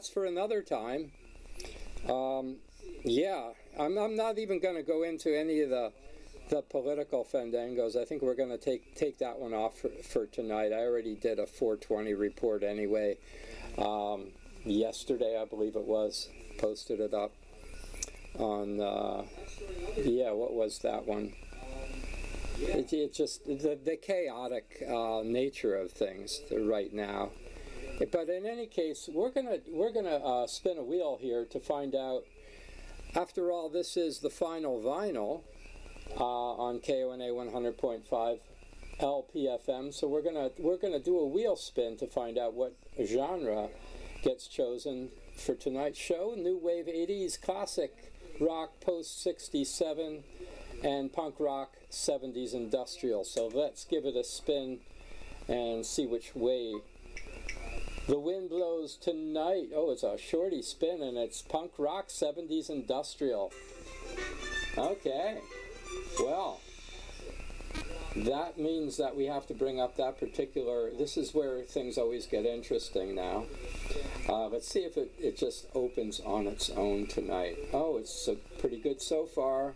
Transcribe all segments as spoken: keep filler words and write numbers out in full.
that's for another time. Um, yeah, I'm, I'm not even going to go into any of the the political fandangos. I think we're going to take take that one off for, for tonight. I already did a four twenty report anyway. Um, yesterday, I believe it was, posted it up on, uh, yeah, what was that one? It, it just, the, the chaotic uh, nature of things right now. But in any case, we're gonna we're gonna uh, spin a wheel here to find out. After all, this is the final vinyl uh, on K O N A one hundred point five L P F M. So we're gonna we're gonna do a wheel spin to find out what genre gets chosen for tonight's show. New wave eighties, classic rock post sixty-seven, and punk rock seventies industrial. So let's give it a spin and see which way the wind blows tonight. Oh, it's a shorty spin, and it's punk rock seventies industrial. Okay. Well, that means that we have to bring up that particular... This is where things always get interesting now. Uh, let's see if it, it just opens on its own tonight. Oh, it's uh, pretty good so far.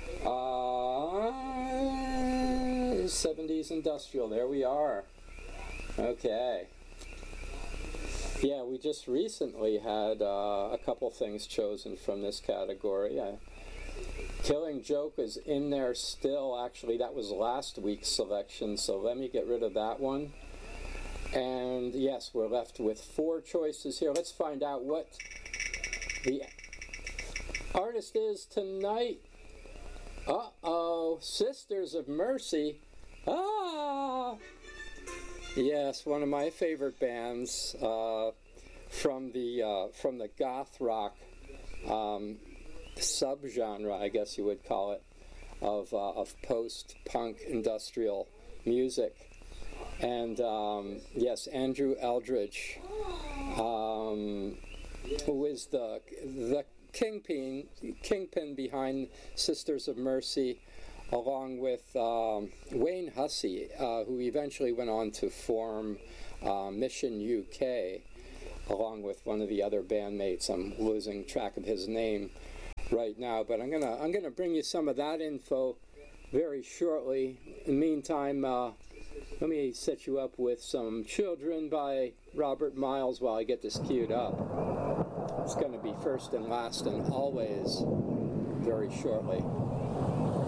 Uh, seventies industrial. There we are. Okay. Yeah, we just recently had uh, a couple things chosen from this category. Uh, Killing Joke is in there still. Actually, that was last week's selection, so let me get rid of that one. And yes, we're left with four choices here. Let's find out what the artist is tonight. Uh-oh, Sisters of Mercy. Ah! Yes, one of my favorite bands uh, from the uh, from the goth rock um, subgenre, I guess you would call it, of uh, of post-punk industrial music. And um, yes, Andrew Eldridge, um, who is the the kingpin kingpin behind Sisters of Mercy, along with um, Wayne Hussey, uh, who eventually went on to form uh, Mission U K, along with one of the other bandmates. I'm losing track of his name right now, but I'm gonna I'm gonna bring you some of that info very shortly. In the meantime, uh, let me set you up with some Children by Robert Miles while I get this queued up. It's going to be first and last and always very shortly.